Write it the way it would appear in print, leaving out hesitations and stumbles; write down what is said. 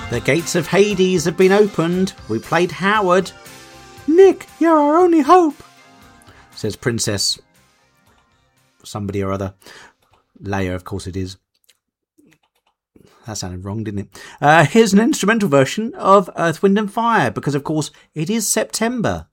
The gates of Hades have been opened. We played Howard. Nick, you're our only hope, says Princess somebody or other. Leia, of course it is. That sounded wrong, didn't it? Here's an instrumental version of Earth, Wind and Fire, because, of course, it is September.